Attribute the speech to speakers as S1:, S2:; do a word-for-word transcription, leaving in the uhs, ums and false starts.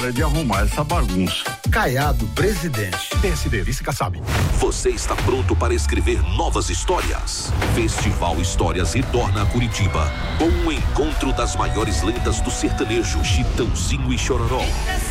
S1: hora de arrumar essa bagunça.
S2: Caiado, presidente.
S3: P S D, vice Kassab.
S4: Você está pronto para escrever novas histórias? Festival Histórias retorna a Curitiba com um encontro das maiores lendas do sertanejo, Chitãozinho e Chororó.